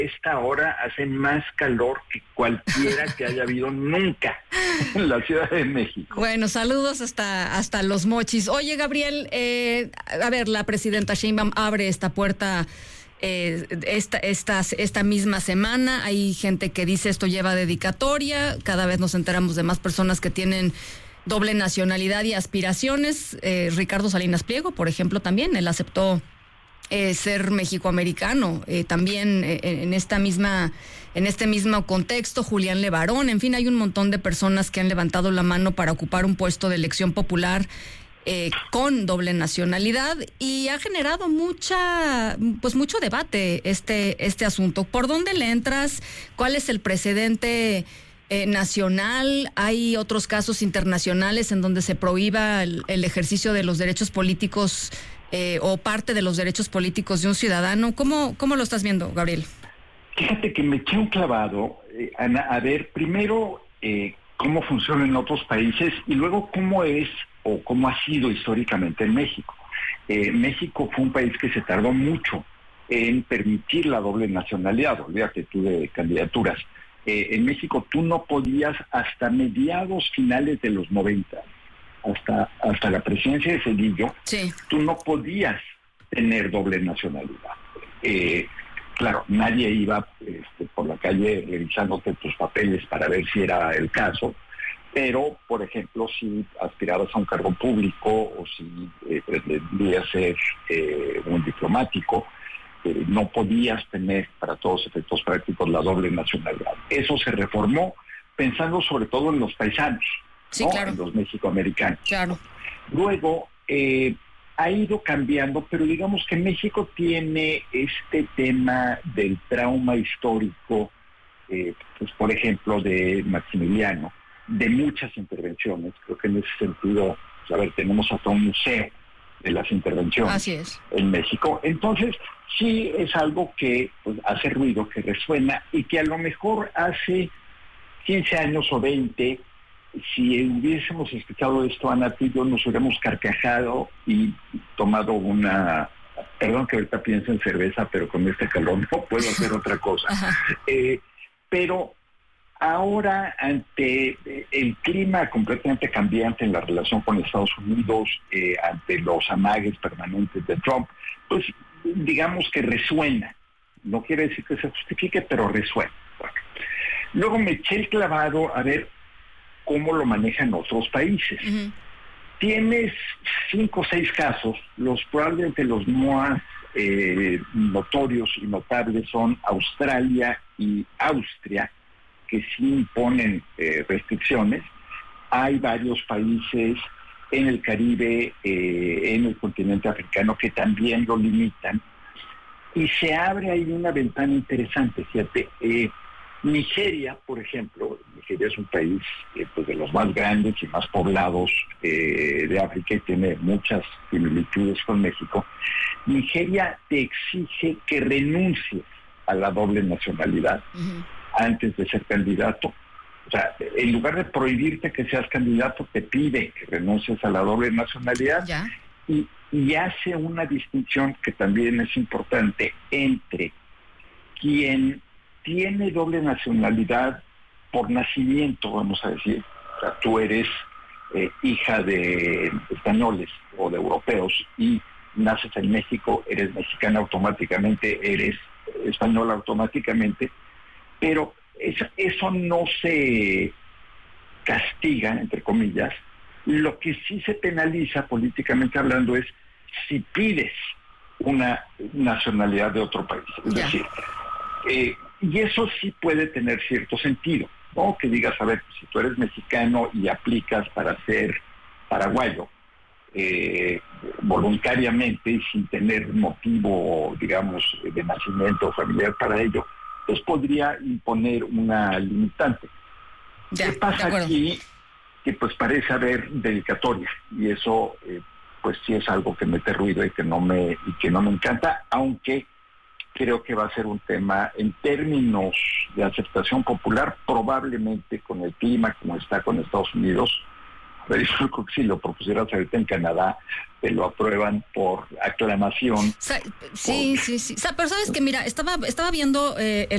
esta hora hace más calor que cualquiera que haya habido nunca en la Ciudad de México. Bueno, saludos hasta Los Mochis. Oye, Gabriel, a ver, la presidenta Sheinbaum abre esta puerta esta misma semana. Hay gente que dice esto lleva dedicatoria. Cada vez nos enteramos de más personas que tienen doble nacionalidad y aspiraciones. Ricardo Salinas Pliego, por ejemplo, también, él aceptó ser mexicoamericano, también en este mismo contexto. Julián Levarón, en fin, hay un montón de personas que han levantado la mano para ocupar un puesto de elección popular con doble nacionalidad, y ha generado mucho debate este asunto. ¿Por dónde le entras? ¿Cuál es el precedente nacional? ¿Hay otros casos internacionales en donde se prohíba el ejercicio de los derechos políticos o parte de los derechos políticos de un ciudadano? ¿Cómo lo estás viendo, Gabriel? Fíjate que me eché un clavado, Ana, a ver primero cómo funciona en otros países y luego cómo es o cómo ha sido históricamente en México. México fue un país que se tardó mucho en permitir la doble nacionalidad. Olvídate tú de candidaturas. En México tú no podías, hasta mediados finales de los 90, hasta la presidencia de Zedillo, sí, tú no podías tener doble nacionalidad. Claro, nadie iba por la calle revisándote tus papeles para ver si era el caso, pero, por ejemplo, si aspirabas a un cargo público o si pretendías ser un diplomático, no podías tener para todos efectos prácticos la doble nacionalidad. Eso se reformó pensando sobre todo en los paisanos, sí, ¿no? Claro. En los mexicoamericanos. Claro. Luego, ha ido cambiando, pero digamos que México tiene este tema del trauma histórico, pues por ejemplo, de Maximiliano, de muchas intervenciones. Creo que en ese sentido, pues, a ver, tenemos hasta un museo de las intervenciones. Así es. En México. Entonces, sí es algo que pues, hace ruido, que resuena, y que a lo mejor hace 15 años o 20, si hubiésemos escuchado esto, Ana, tú y yo nos hubiéramos carcajado y tomado una... Perdón que ahorita pienso en cerveza, pero con este calor no puedo hacer otra cosa. Pero ahora, ante el clima completamente cambiante en la relación con Estados Unidos, ante los amagues permanentes de Trump, pues digamos que resuena. No quiere decir que se justifique, pero resuena. Bueno. Luego me eché el clavado a ver cómo lo manejan otros países. Uh-huh. Tienes 5 o 6 casos, probablemente los más notorios y notables son Australia y Austria, que sí imponen restricciones. Hay varios países en el Caribe, en el continente africano, que también lo limitan. Y se abre ahí una ventana interesante, fíjate. Nigeria, por ejemplo, Nigeria es un país pues de los más grandes y más poblados de África y tiene muchas similitudes con México. Nigeria te exige que renuncies a la doble nacionalidad antes de ser candidato. O sea, en lugar de prohibirte que seas candidato, te pide que renuncies a la doble nacionalidad. ¿Ya? Y hace una distinción que también es importante entre quien tiene doble nacionalidad por nacimiento, vamos a decir. O sea, tú eres hija de españoles o de europeos y naces en México, eres mexicana automáticamente, eres española automáticamente, pero eso no se castiga, entre comillas. Lo que sí se penaliza políticamente hablando es si pides una nacionalidad de otro país. Es decir, y eso sí puede tener cierto sentido, ¿no? Que digas, a ver, si tú eres mexicano y aplicas para ser paraguayo, voluntariamente y sin tener motivo, digamos, de nacimiento familiar para ello, pues podría imponer una limitante. ¿Qué pasa aquí? Que pues parece haber dedicatoria, y eso pues sí es algo que mete ruido y que no me encanta, aunque creo que va a ser un tema en términos de aceptación popular, probablemente con el clima como está con Estados Unidos, Pero yo creo que si lo propusieras ahorita en Canadá, te lo aprueban por aclamación. Sí. Pero sabes que, mira, estaba viendo